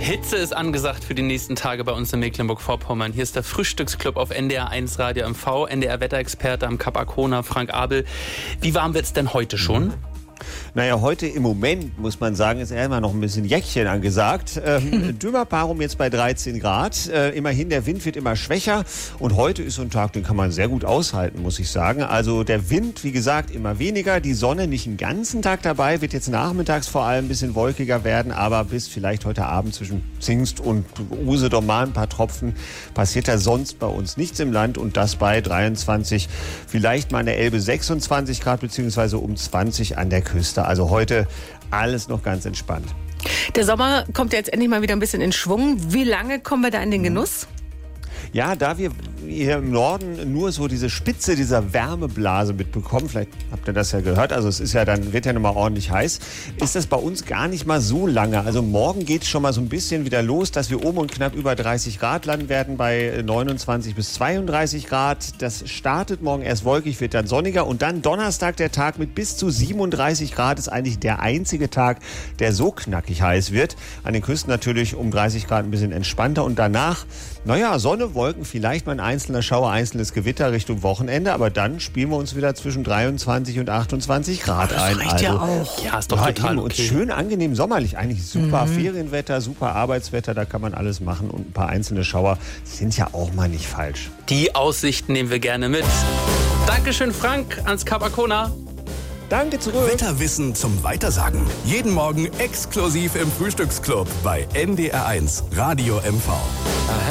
Hitze ist angesagt für die nächsten Tage bei uns in Mecklenburg-Vorpommern. Hier ist der Frühstücksclub auf NDR 1 Radio MV, NDR-Wetterexperte am Kap Arkona, Frank Abel. Wie warm wird es denn heute schon? Naja, heute im Moment, muss man sagen, ist eher immer noch ein bisschen Jäckchen angesagt. Dümmerpaarung jetzt bei 13 Grad. Immerhin, der Wind wird immer schwächer. Und heute ist so ein Tag, den kann man sehr gut aushalten, muss ich sagen. Also der Wind, wie gesagt, immer weniger. Die Sonne nicht den ganzen Tag dabei. Wird jetzt nachmittags vor allem ein bisschen wolkiger werden. Aber bis vielleicht heute Abend zwischen Zingst und Usedom mal ein paar Tropfen passiert da sonst bei uns nichts im Land. Und das bei 23, vielleicht mal an der Elbe 26 Grad, beziehungsweise um 20 an der Küste. Also heute alles noch ganz entspannt. Der Sommer kommt ja jetzt endlich mal wieder ein bisschen in Schwung. Wie lange kommen wir da in den Genuss? Ja, da wir hier im Norden nur so diese Spitze dieser Wärmeblase mitbekommen, vielleicht habt ihr das ja gehört, also es ist ja dann, wird ja nochmal ordentlich heiß, ist das bei uns gar nicht mal so lange. Also morgen geht es schon mal so ein bisschen wieder los, dass wir oben und knapp über 30 Grad landen werden, bei 29 bis 32 Grad. Das startet morgen erst wolkig, wird dann sonniger und dann Donnerstag der Tag mit bis zu 37 Grad ist eigentlich der einzige Tag, der so knackig heiß wird. An den Küsten natürlich um 30 Grad ein bisschen entspannter und danach, naja, Sonne, Wolken, vielleicht mal ein einzelner Schauer, einzelnes Gewitter Richtung Wochenende, aber dann spielen wir uns wieder zwischen 23 und 28 Grad ein. Das reicht ja auch. Ja, ist doch total okay. Und schön angenehm sommerlich, eigentlich super Ferienwetter, super Arbeitswetter, da kann man alles machen und ein paar einzelne Schauer sind ja auch mal nicht falsch. Die Aussichten nehmen wir gerne mit. Dankeschön, Frank, ans Kap Arkona. Danke zurück. Wetterwissen zum Weitersagen. Jeden Morgen exklusiv im Frühstücksclub bei NDR 1 Radio MV.